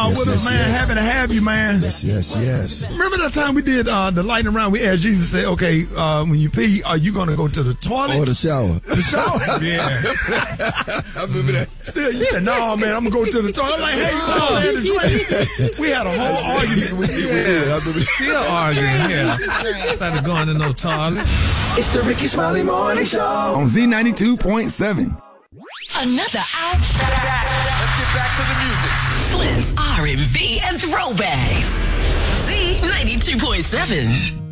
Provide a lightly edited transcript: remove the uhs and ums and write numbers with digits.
with us, man. Yes. Happy to have you, man. Yes. Remember that time we did the lightning round? We asked Jesus, say, okay, when you pee, are you going to go to the toilet? Or the shower. The shower? Yeah. I remember that. Still, you said, no, man, I'm going to go to the toilet. I'm like, hey, come on, man, the drink. We had a whole argument with you. Yeah, I remember that. Still arguing, yeah. Started going to no toilet. It's the Ricky Smiley Morning Show on Z92.7. Another hour. Let's get back to the music. Flynn's R&B and throwbacks. Z92.7.